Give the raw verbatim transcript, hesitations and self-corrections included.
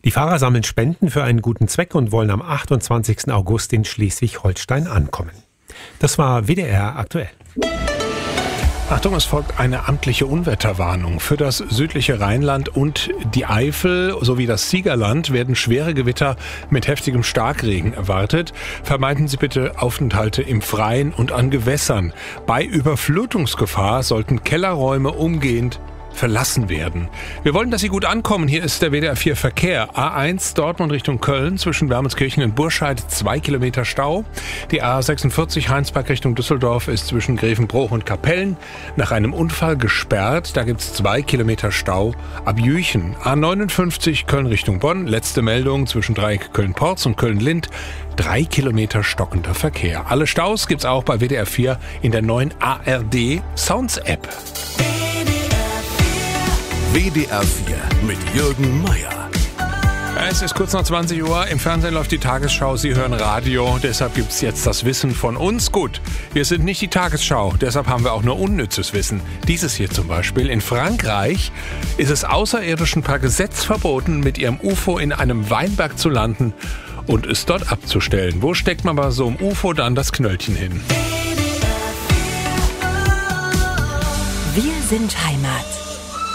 Die Fahrer sammeln Spenden für einen guten Zweck und wollen am achtundzwanzigsten August in Schleswig-Holstein ankommen. Das war W D R aktuell. Achtung, es folgt eine amtliche Unwetterwarnung. Für das südliche Rheinland und die Eifel sowie das Siegerland werden schwere Gewitter mit heftigem Starkregen erwartet. Vermeiden Sie bitte Aufenthalte im Freien und an Gewässern. Bei Überflutungsgefahr sollten Kellerräume umgehend verlassen werden. Wir wollen, dass Sie gut ankommen. Hier ist der W D R vier Verkehr. A eins Dortmund Richtung Köln zwischen Wermelskirchen und Burscheid zwei Kilometer Stau. Die A sechsundvierzig Heinsberg Richtung Düsseldorf ist zwischen Grevenbroich und Kapellen nach einem Unfall gesperrt. Da gibt es zwei Kilometer Stau ab Jüchen. A neunundfünfzig Köln Richtung Bonn. Letzte Meldung zwischen Dreieck Köln-Porz und Köln-Lind. Drei Kilometer stockender Verkehr. Alle Staus gibt's auch bei W D R vier in der neuen A R D Sounds App. W D R vier mit Jürgen Meier. Es ist kurz nach zwanzig Uhr, im Fernsehen läuft die Tagesschau, Sie hören Radio, deshalb gibt es jetzt das Wissen von uns. Gut, wir sind nicht die Tagesschau, deshalb haben wir auch nur unnützes Wissen. Dieses hier zum Beispiel, in Frankreich ist es Außerirdischen per Gesetz verboten, mit ihrem U F O in einem Weinberg zu landen und es dort abzustellen. Wo steckt man bei so einem U F O dann das Knöllchen hin? Wir sind Heimat.